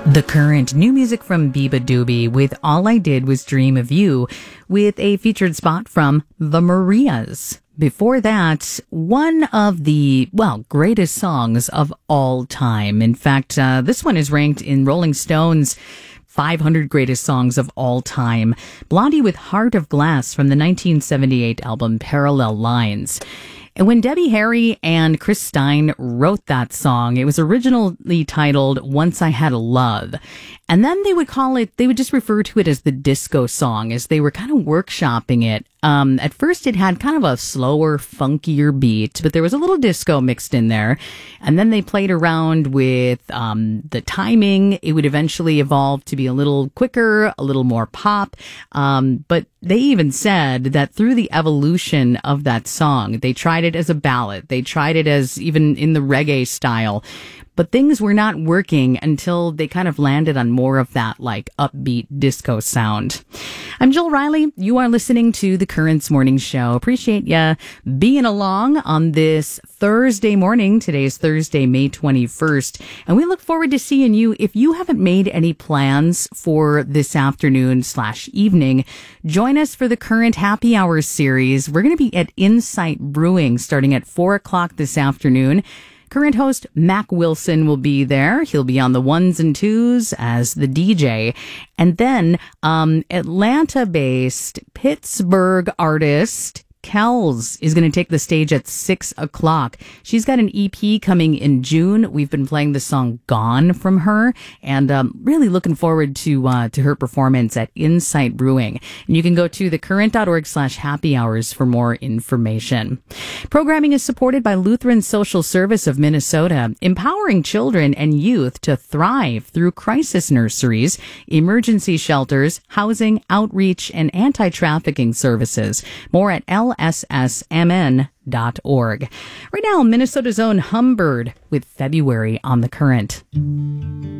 The Current, new music from Biba Doobie with All I Did Was Dream of You, with a featured spot from The Marias. Before that, one of the, greatest songs of all time. In fact, this one is ranked in Rolling Stone's 500 greatest songs of all time. Blondie with Heart of Glass from the 1978 album Parallel Lines. And when Debbie Harry and Chris Stein wrote that song, it was originally titled Once I Had a Love. And then they would just refer to it as the disco song as they were kind of workshopping it. At first it had kind of a slower, funkier beat, but there was a little disco mixed in there. And then they played around with the timing. It would eventually evolve to be a little quicker, a little more pop. But they even said that through the evolution of that song, they tried it as a ballad. They tried it as even in the reggae style. But things were not working until they kind of landed on more of that like upbeat disco sound. I'm Jill Riley. You are listening to The Currents Morning Show. Appreciate ya being along on this Thursday morning. Today's Thursday, May 21st. And we look forward to seeing you. If you haven't made any plans for this afternoon/evening, join us for the Current Happy Hour series. We're going to be at Insight Brewing starting at 4 o'clock this afternoon. Current host Mac Wilson will be there. He'll be on the ones and twos as the DJ. And then Atlanta-based Pittsburgh artist Kells is going to take the stage at 6 o'clock. She's got an EP coming in June. We've been playing the song Gone from her, and really looking forward to her performance at Insight Brewing. And you can go to thecurrent.org/happy hours for more information. Programming is supported by Lutheran Social Service of Minnesota, empowering children and youth to thrive through crisis nurseries, emergency shelters, housing, outreach, and anti-trafficking services. More at lssmn.org. Right now, Minnesota's own Humbird with February on the Current.